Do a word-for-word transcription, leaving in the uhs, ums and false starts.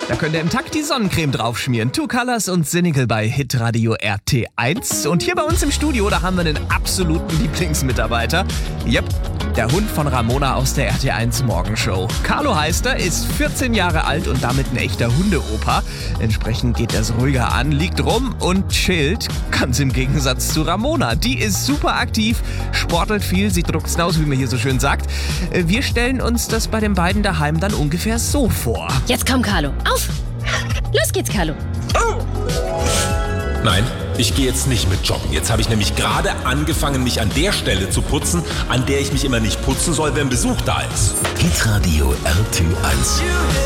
Da könnt ihr im Takt die Sonnencreme draufschmieren. Two Colors und Cynical bei Hitradio R T eins. Und hier bei uns im Studio, da haben wir einen absoluten Lieblingsmitarbeiter. Yep, der Hund von Ramona aus der R T eins Morgenshow. Carlo heißt er, ist vierzehn Jahre alt und damit ein echter Hundeopa. Entsprechend geht er es ruhiger an, liegt rum und chillt. Ganz im Gegensatz zu Ramona. Die ist super aktiv, sportelt viel, sie druckt's aus, wie man hier so schön sagt. Wir stellen uns das bei den beiden daheim dann ungefähr so vor. Jetzt komm, Carlo, auf! Los geht's, Carlo. Nein, ich gehe jetzt nicht mit joggen. Jetzt habe ich nämlich gerade angefangen, mich an der Stelle zu putzen, an der ich mich immer nicht putzen soll, wenn Besuch da ist. Hitradio R T eins.